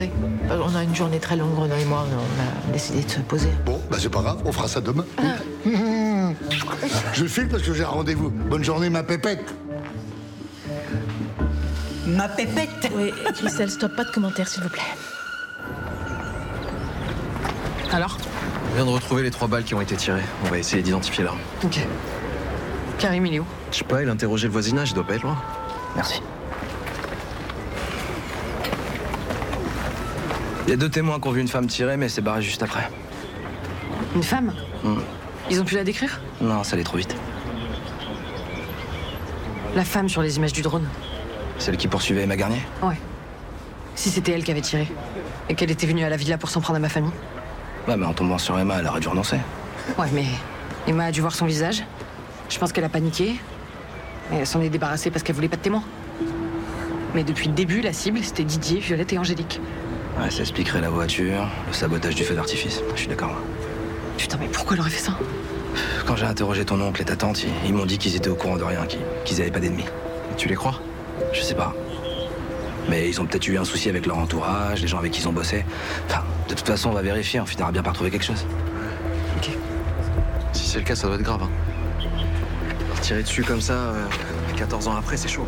On a une journée très longue, Renaud et moi, on a décidé de se poser. Bon, bah c'est pas grave, on fera ça demain. Je file parce que j'ai un rendez-vous. Bonne journée, ma pépette. Ma pépette. Oui, Christelle, stop, pas de commentaires, s'il vous plaît. Alors ? On vient de retrouver les 3 balles qui ont été tirées. On va essayer d'identifier l'arme. Ok. Karim, il est où ? Je sais pas, il a interrogé le voisinage, il doit pas être loin. Merci. Il y a 2 témoins qui ont vu une femme tirer, mais elle s'est barrée juste après. Une femme ? Ils ont pu la décrire ? Non, ça allait trop vite. La femme sur les images du drone ? Celle qui poursuivait Emma Garnier ? Ouais. Si c'était elle qui avait tiré, et qu'elle était venue à la villa pour s'en prendre à ma famille ? Ouais, mais en tombant sur Emma, elle aurait dû renoncer. Ouais, mais Emma a dû voir son visage. Je pense qu'elle a paniqué. Et elle s'en est débarrassée parce qu'elle voulait pas de témoins. Mais depuis le début, la cible, c'était Didier, Violette et Angélique. Ouais, ça expliquerait la voiture, le sabotage du feu d'artifice. Je suis d'accord. Putain, mais pourquoi elle aurait fait ça ? Quand j'ai interrogé ton oncle et ta tante, ils m'ont dit qu'ils étaient au courant de rien, qu'ils avaient pas d'ennemis. Tu les crois ? Je sais pas. Mais ils ont peut-être eu un souci avec leur entourage, les gens avec qui ils ont bossé. Enfin, de toute façon, on va vérifier, on finira bien par trouver quelque chose. Ok. Si c'est le cas, ça doit être grave. Leur tirer dessus comme ça, 14 ans après, c'est chaud.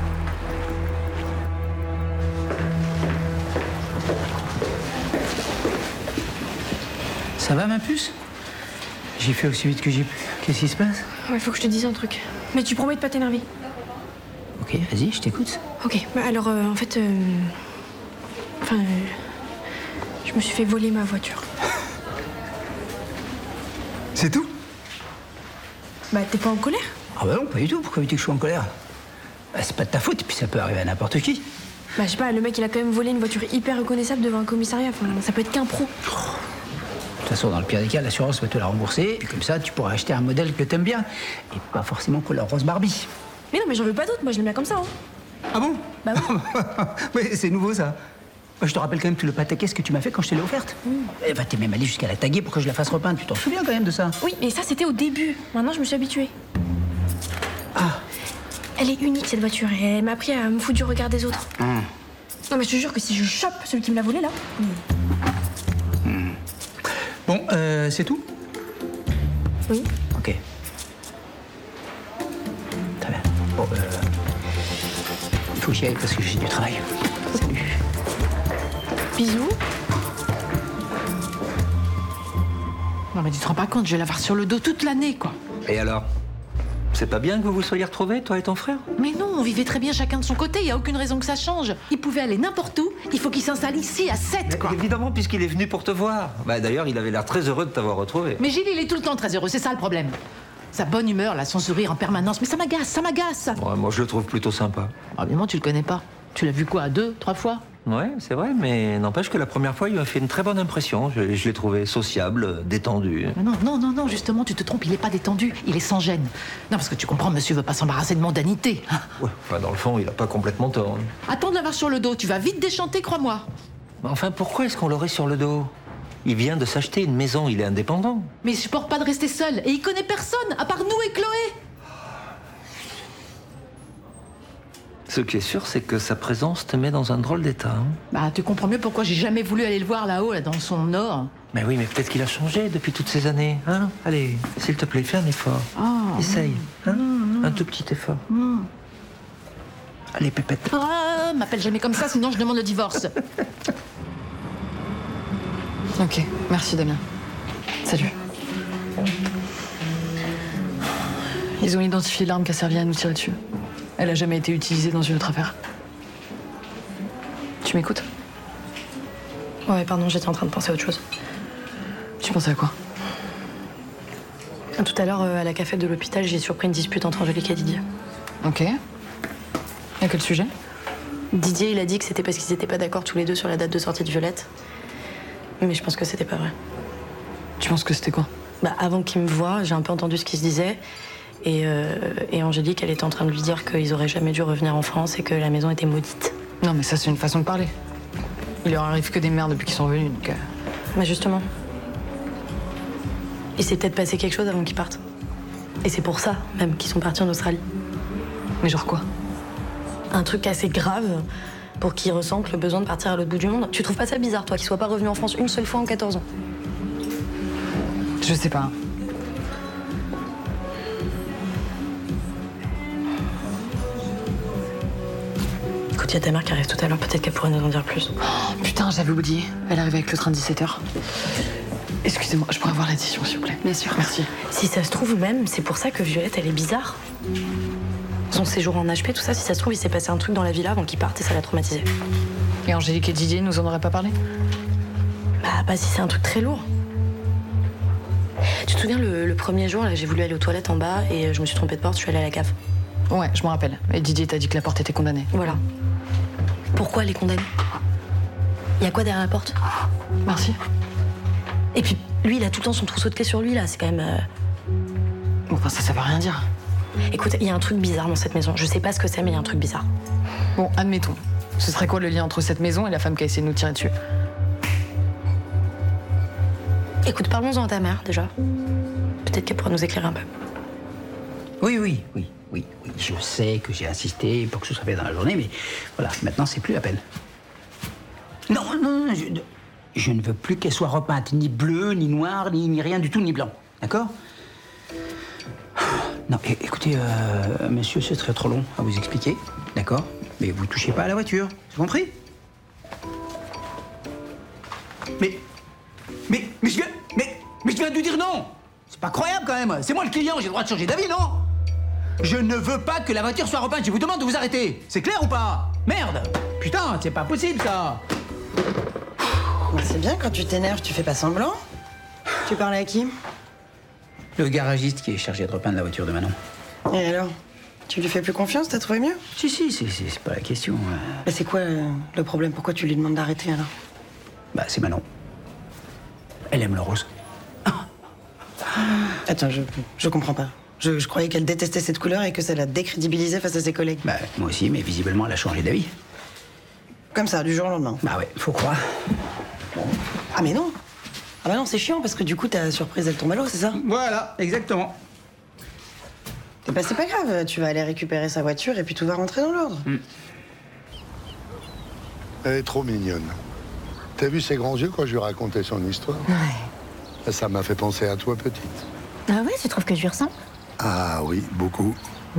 Ça va, ma puce? J'ai fait aussi vite que j'ai pu. Qu'est-ce qui se passe? Ouais, faut que je te dise un truc. Mais tu promets de pas t'énerver. Ok, vas-y, je t'écoute. Ok, bah alors en fait... je me suis fait voler ma voiture. C'est tout? Bah t'es pas en colère? Ah bah non, pas du tout. Pourquoi veux-tu que je sois en colère? Bah, c'est pas de ta faute, puis ça peut arriver à n'importe qui. Bah je sais pas, le mec il a quand même volé une voiture hyper reconnaissable devant un commissariat. Enfin, ça peut être qu'un pro. De toute façon, dans le pire des cas, l'assurance va te la rembourser. Puis comme ça, tu pourras acheter un modèle que t'aimes bien. Et pas forcément couleur rose Barbie. Mais non, mais j'en veux pas d'autre, moi je l'aime bien comme ça. Hein. Ah bon? Bah oui. Ouais, c'est nouveau ça. Moi, je te rappelle quand même tout le pataquès que tu m'as fait quand je te l'ai offerte. Eh bah, t'es même allé jusqu'à la taguer pour que je la fasse repeindre. Tu t'en souviens quand même de ça? Oui, mais ça c'était au début. Maintenant je me suis habituée. Ah. Elle est unique cette voiture et elle m'a appris à me foutre du regard des autres. Non mais je te jure que si je chope celui qui me l'a volé là... Bon, c'est tout? Oui. Ok. Très bien. Bon, il faut que j'y aille parce que j'ai du travail. Salut. Bisous. Non mais tu te rends pas compte, je vais l'avoir sur le dos toute l'année, quoi. Et alors? C'est pas bien que vous vous soyez retrouvés, toi et ton frère? Mais non, on vivait très bien chacun de son côté, il y a aucune raison que ça change. Il pouvait aller n'importe où, il faut qu'il s'installe ici, à 7, quoi. Évidemment, puisqu'il est venu pour te voir. Bah, d'ailleurs, il avait l'air très heureux de t'avoir retrouvé. Mais Gilles, il est tout le temps très heureux, c'est ça le problème. Sa bonne humeur, là, son sourire en permanence, mais ça m'agace, ça m'agace. Ouais, moi, je le trouve plutôt sympa. Ah, mais moi, tu le connais pas. Tu l'as vu quoi, 2, 3 fois? Ouais, c'est vrai, mais n'empêche que la première fois, il m'a fait une très bonne impression. Je l'ai trouvé sociable, détendu. Mais non, justement, tu te trompes, il est pas détendu, il est sans gêne. Non, parce que tu comprends, monsieur veut pas s'embarrasser de mondanité. Hein. Ouais, enfin, dans le fond, il a pas complètement tort. Attends de l'avoir sur le dos, tu vas vite déchanter, crois-moi. Mais enfin, pourquoi est-ce qu'on l'aurait sur le dos? Il vient de s'acheter une maison, il est indépendant. Mais il supporte pas de rester seul, et il connaît personne, à part nous et Chloé. Ce qui est sûr, c'est que sa présence te met dans un drôle d'état. Hein. Bah, tu comprends mieux pourquoi j'ai jamais voulu aller le voir là-haut, là, dans son nord. Mais oui, mais peut-être qu'il a changé depuis toutes ces années. Hein? Allez, s'il te plaît, fais un effort. Essaye. Hein? Un tout petit effort. Allez, pépette. Ah, m'appelle jamais comme ça, sinon je demande le divorce. Ok, merci Damien. Salut. Ils ont identifié l'arme qui a servi à nous tirer dessus. Elle a jamais été utilisée dans une autre affaire. Tu m'écoutes? Ouais, pardon, j'étais en train de penser à autre chose. Tu pensais à quoi? Tout à l'heure, à la cafette de l'hôpital, j'ai surpris une dispute entre Angélique et Didier. Ok. À quel sujet? Didier, il a dit que c'était parce qu'ils étaient pas d'accord tous les deux sur la date de sortie de Violette. Mais je pense que c'était pas vrai. Tu penses que c'était quoi? Bah, avant qu'il me voie, j'ai un peu entendu ce qu'il se disait. Et Angélique, elle était en train de lui dire qu'ils auraient jamais dû revenir en France et que la maison était maudite. Non, mais ça, c'est une façon de parler. Il leur arrive que des merdes depuis qu'ils sont venus, donc... Bah, justement. Il s'est peut-être passé quelque chose avant qu'ils partent. Et c'est pour ça, même, qu'ils sont partis en Australie. Mais genre quoi? Un truc assez grave. pour qu'il ressente le besoin de partir à l'autre bout du monde. Tu trouves pas ça bizarre, toi, qu'il soit pas revenu en France une seule fois en 14 ans? Je sais pas. Écoute, il y a ta mère qui arrive tout à l'heure, peut-être qu'elle pourrait nous en dire plus. Oh, putain, j'avais oublié. Elle arrive avec le train de 17h. Excusez-moi, je pourrais avoir l'addition, s'il vous plaît? Bien sûr. Merci. Si ça se trouve même, c'est pour ça que Violette, elle est bizarre. Son séjour en HP, tout ça, si ça se trouve, il s'est passé un truc dans la villa avant qu'il parte et ça l'a traumatisé. Et Angélique et Didier nous en auraient pas parlé? Bah, pas si c'est un truc très lourd. Tu te souviens, le premier jour, là, j'ai voulu aller aux toilettes en bas et je me suis trompée de porte, je suis allée à la cave. Ouais, je me rappelle. Et Didier t'a dit que la porte était condamnée. Voilà. Pourquoi elle est condamnée? Il y a quoi derrière la porte? Merci. Et puis, lui, il a tout le temps son trousseau de clés sur lui, là. C'est quand même... Bon, enfin, ça veut rien dire. Écoute, il y a un truc bizarre dans cette maison. Je sais pas ce que c'est, mais il y a un truc bizarre. Bon, admettons. Ce serait quoi le lien entre cette maison et la femme qui a essayé de nous tirer dessus? Écoute, parlons-en à ta mère, déjà. Peut-être qu'elle pourra nous éclairer un peu. Oui. Je sais que j'ai insisté pour que ce soit fait dans la journée, mais voilà, maintenant, c'est plus la peine. Non, je ne veux plus qu'elle soit repeinte, ni bleue, ni noire, ni rien du tout, ni blanc. D'accord? Non, écoutez, monsieur, ce serait trop long à vous expliquer, d'accord? Mais vous touchez pas à la voiture, c'est compris? Mais je viens de lui dire non! C'est pas croyable quand même! C'est moi le client, j'ai le droit de changer d'avis, non? Je ne veux pas que la voiture soit repeinte, je vous demande de vous arrêter! C'est clair ou pas? Merde! Putain, c'est pas possible ça! C'est bien, quand tu t'énerves, tu fais pas semblant. Tu parlais à qui? Le garagiste qui est chargé de repeindre la voiture de Manon. Et alors? Tu lui fais plus confiance? T'as trouvé mieux? Si, c'est pas la question. Mais c'est quoi le problème? Pourquoi tu lui demandes d'arrêter alors? Bah, c'est Manon. Elle aime le rose. Attends, je comprends pas. Je croyais qu'elle détestait cette couleur et que ça la décrédibilisait face à ses collègues. Bah, moi aussi, mais visiblement, elle a changé d'avis. Comme ça, du jour au lendemain. Bah ouais, faut croire. Ah mais non! Ah bah non, c'est chiant parce que du coup, ta surprise, elle tombe à l'eau, c'est ça? Voilà, exactement. Bah c'est pas grave, tu vas aller récupérer sa voiture et puis tout va rentrer dans l'ordre. Elle est trop mignonne. T'as vu ses grands yeux quand je lui racontais son histoire? Ouais. Ça m'a fait penser à toi, petite. Ah ouais, tu trouves que je lui ressemble? Ah oui, beaucoup.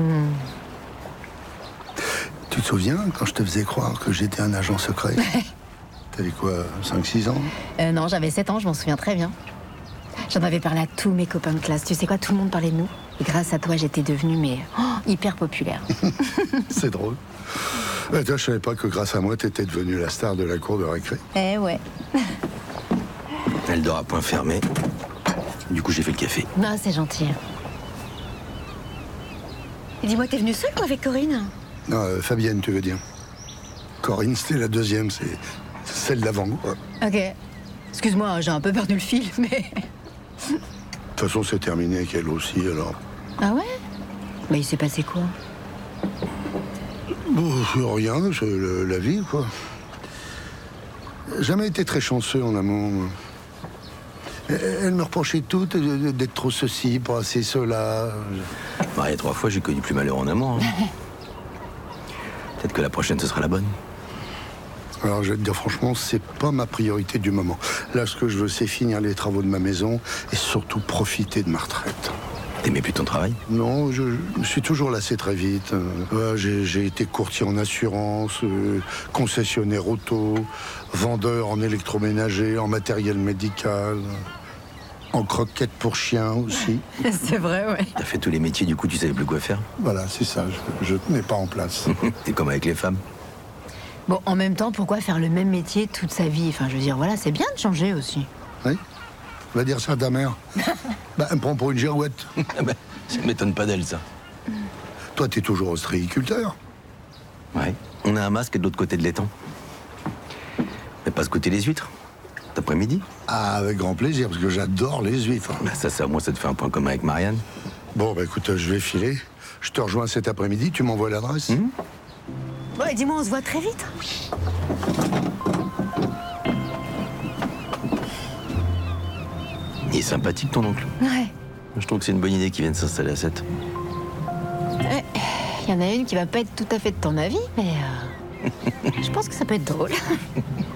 Tu te souviens quand je te faisais croire que j'étais un agent secret? T'avais quoi, 5-6 ans? Non, j'avais 7 ans, je m'en souviens très bien. J'en avais parlé à tous mes copains de classe. Tu sais quoi, tout le monde parlait de nous. Et grâce à toi, j'étais devenue, hyper populaire. C'est drôle. Toi, je savais pas que grâce à moi, t'étais devenue la star de la cour de récré. Eh ouais. Elle dort à point fermé. Du coup, j'ai fait le café. Non, c'est gentil. Et dis-moi, t'es venue seule ou avec Corinne? Non, Fabienne, tu veux dire. Corinne, c'était la deuxième, c'est celle d'avant, quoi. Ok. Excuse-moi, j'ai un peu perdu le fil, mais... De toute façon, c'est terminé avec elle aussi, alors. Ah ouais? Bah, il s'est passé quoi? Bon, rien, c'est la vie, quoi. Jamais été très chanceux en amour, moi. Elle me reprochait tout, d'être trop ceci, pas assez cela. Bah, il y a 3 fois, j'ai connu plus malheur en amour. Hein. Peut-être que la prochaine, ce sera la bonne. Alors, je vais te dire, franchement, c'est pas ma priorité du moment. Là, ce que je veux, c'est finir les travaux de ma maison et surtout profiter de ma retraite. T'aimais plus ton travail? Non, je me suis toujours lassé très vite. J'ai été courtier en assurance, concessionnaire auto, vendeur en électroménager, en matériel médical, en croquettes pour chiens aussi. C'est vrai, ouais. T'as fait tous les métiers, du coup, tu savais plus quoi faire? Voilà, c'est ça, je te mets pas en place. T'es comme avec les femmes. Bon, en même temps, pourquoi faire le même métier toute sa vie? Enfin, je veux dire, voilà, c'est bien de changer aussi. Oui? Va dire ça à ta mère. Elle me prend pour une girouette. Ça m'étonne pas d'elle, ça. Toi, t'es toujours ostréiculteur. Ouais. On a un masque de l'autre côté de l'étang. Mais pas se goûter les huîtres cet après-midi? Ah, avec grand plaisir, parce que j'adore les huîtres. Bah ça, moi, ça te fait un point commun avec Marianne. Bon, écoute, je vais filer. Je te rejoins cet après-midi, tu m'envoies l'adresse. Ouais, dis-moi, on se voit très vite. Il est sympathique, ton oncle. Ouais. Je trouve que c'est une bonne idée qu'il vienne s'installer à 7. Il y en a une qui va pas être tout à fait de ton avis, mais... Je pense que ça peut être drôle.